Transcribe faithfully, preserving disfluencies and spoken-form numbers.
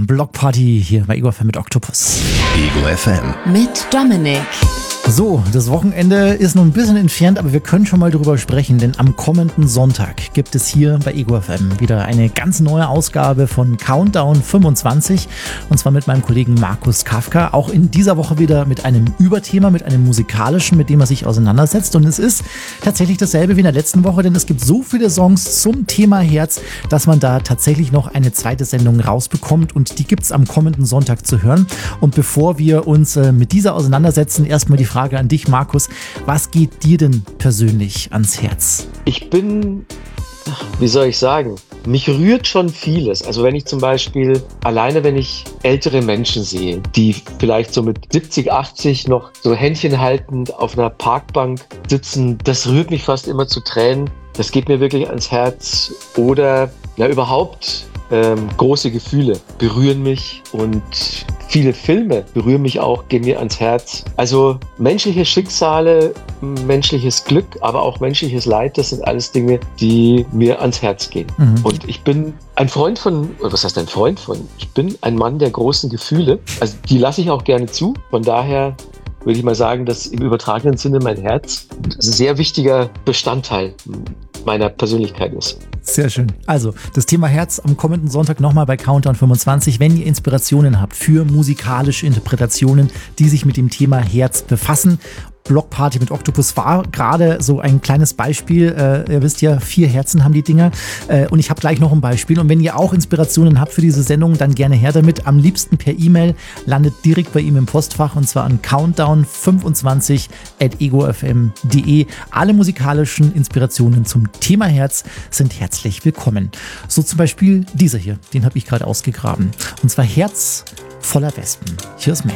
M, Blockparty hier bei Ego F M mit Octopus. Ego F M. Mit Dominik. So, das Wochenende ist noch ein bisschen entfernt, aber wir können schon mal drüber sprechen, denn am kommenden Sonntag gibt es hier bei Ego F M wieder eine ganz neue Ausgabe von Countdown fünfundzwanzig und zwar mit meinem Kollegen Markus Kafka. Auch in dieser Woche wieder mit einem Überthema, mit einem musikalischen, mit dem er sich auseinandersetzt, und es ist tatsächlich dasselbe wie in der letzten Woche, denn es gibt so viele Songs zum Thema Herz, dass man da tatsächlich noch eine zweite Sendung rausbekommt, und die gibt es am kommenden Sonntag zu hören. Und bevor wir uns äh, mit dieser auseinandersetzen, erstmal die Frage an dich, Markus. Was geht dir denn persönlich ans Herz? Ich bin, wie soll ich sagen, mich rührt schon vieles. Also wenn ich zum Beispiel, alleine wenn ich ältere Menschen sehe, die vielleicht so mit siebzig, achtzig noch so Händchen haltend auf einer Parkbank sitzen, das rührt mich fast immer zu Tränen. Das geht mir wirklich ans Herz. Oder ja, überhaupt ähm, große Gefühle berühren mich, und viele Filme berühren mich auch, gehen mir ans Herz. Also menschliche Schicksale, menschliches Glück, aber auch menschliches Leid, das sind alles Dinge, die mir ans Herz gehen. Mhm. Und ich bin ein Freund von, oder was heißt ein Freund von? Ich bin ein Mann der großen Gefühle. Also die lasse ich auch gerne zu. Von daher würde ich mal sagen, dass im übertragenen Sinne mein Herz ein sehr wichtiger Bestandteil meiner Persönlichkeit ist. Sehr schön. Also, das Thema Herz am kommenden Sonntag nochmal bei Countdown fünfundzwanzig. Wenn ihr Inspirationen habt für musikalische Interpretationen, die sich mit dem Thema Herz befassen, Blockparty mit Octopus war gerade so ein kleines Beispiel. Äh, ihr wisst ja, vier Herzen haben die Dinger. Äh, und ich habe gleich noch ein Beispiel. Und wenn ihr auch Inspirationen habt für diese Sendung, dann gerne her damit. Am liebsten per E-Mail, landet direkt bei ihm im Postfach, und zwar an countdown fünfundzwanzig at ego f m punkt de. Alle musikalischen Inspirationen zum Thema Herz sind herzlich willkommen. So zum Beispiel dieser hier, den habe ich gerade ausgegraben. Und zwar Herz voller Wespen. Hier ist